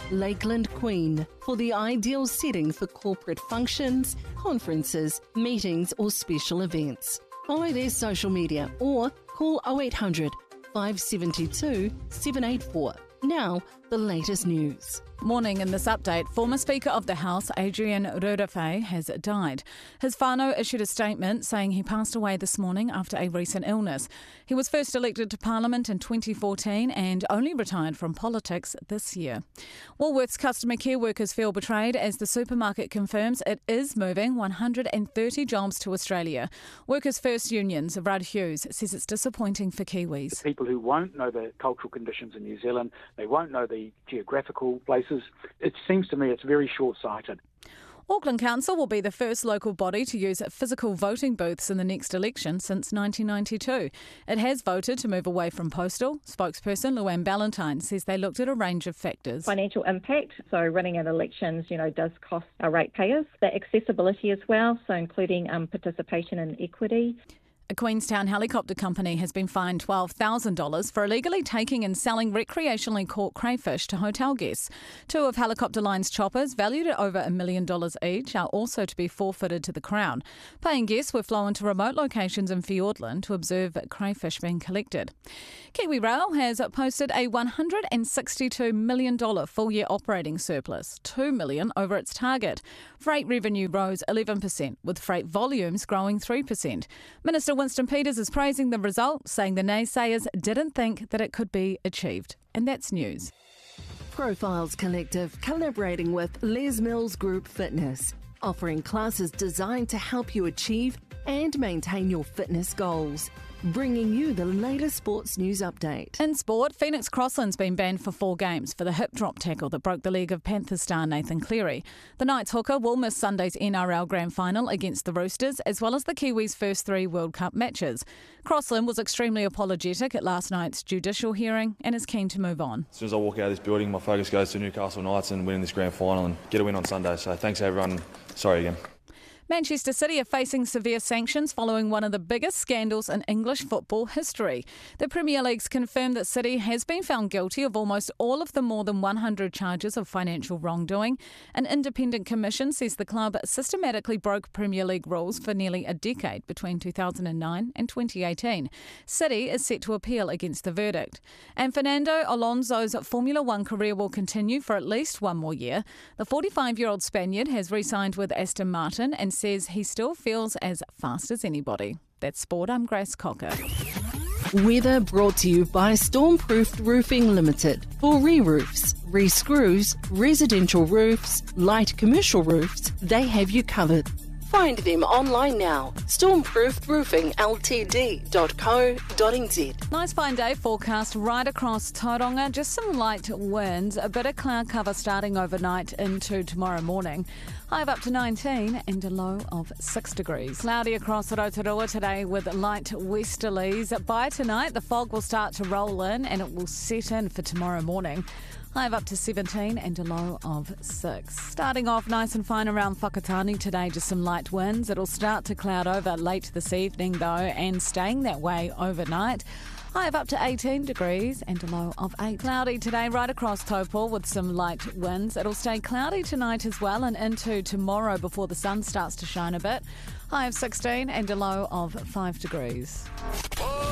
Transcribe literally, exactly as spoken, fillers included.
Lakeland Queen, for the ideal setting for corporate functions, conferences, meetings or special events. Follow their social media or call oh eight hundred, five seven two, seven eight four. Now, the latest news. Morning. In this update, former Speaker of the House, Adrian Rurewhei, has died. His whānau issued a statement saying he passed away this morning after a recent illness. He was first elected to Parliament in twenty fourteen and only retired from politics this year. Woolworths customer care workers feel betrayed as the supermarket confirms it is moving one hundred thirty jobs to Australia. Workers' First Union's Rudd Hughes says it's disappointing for Kiwis. The people who won't know the cultural conditions in New Zealand, they won't know the geographical places. It seems to me it's very short-sighted. Auckland Council will be the first local body to use physical voting booths in the next election since nineteen ninety-two. It has voted to move away from postal. Spokesperson Luann Ballantyne says they looked at a range of factors. Financial impact, so running an elections, you know, does cost our ratepayers. The accessibility as well, so including um, participation and equity. A Queenstown helicopter company has been fined twelve thousand dollars for illegally taking and selling recreationally caught crayfish to hotel guests. Two of Helicopter Line's choppers, valued at over a million dollars each, are also to be forfeited to the Crown. Paying guests were flown to remote locations in Fiordland to observe crayfish being collected. Kiwi Rail has posted a one hundred sixty-two million dollars full-year operating surplus, two million dollars over its target. Freight revenue rose eleven percent, with freight volumes growing three percent. Minister Winston Peters is praising the result, saying the naysayers didn't think that it could be achieved. And that's news. Profiles Collective collaborating with Les Mills Group Fitness, offering classes designed to help you achieve and maintain your fitness goals. Bringing you the latest sports news update. In sport, Phoenix Crossland's been banned for four games for the hip drop tackle that broke the leg of Panthers star Nathan Cleary. The Knights hooker will miss Sunday's N R L Grand Final against the Roosters, as well as the Kiwis' first three World Cup matches. Crossland was extremely apologetic at last night's judicial hearing and is keen to move on. As soon as I walk out of this building, my focus goes to Newcastle Knights and winning this Grand Final and get a win on Sunday. So thanks everyone. Sorry again. Manchester City are facing severe sanctions following one of the biggest scandals in English football history. The Premier League's confirmed that City has been found guilty of almost all of the more than one hundred charges of financial wrongdoing. An independent commission says the club systematically broke Premier League rules for nearly a decade between two thousand nine and twenty eighteen. City is set to appeal against the verdict. And Fernando Alonso's Formula One career will continue for at least one more year. The forty-five-year-old Spaniard has re-signed with Aston Martin and says he still feels as fast as anybody. That's Sport. I'm Grace Cocker. Weather brought to you by Stormproofed Roofing Limited. For re-roofs, re-screws, residential roofs, light commercial roofs, they have you covered. Find them online now. stormproofed roofing l t d dot co dot n z. Nice fine day forecast right across Tauranga. Just some light winds, a bit of cloud cover starting overnight into tomorrow morning. High of up to nineteen and a low of six degrees. Cloudy across Rotorua today with light westerlies. By tonight, the fog will start to roll in and it will set in for tomorrow morning. High of up to seventeen and a low of six. Starting off nice and fine around Whakatane today, just some light winds. It'll start to cloud over late this evening though and staying that way overnight. High of up to eighteen degrees and a low of eight. Cloudy today right across Taupo with some light winds. It'll stay cloudy tonight as well and into tomorrow before the sun starts to shine a bit. High of sixteen and a low of five degrees.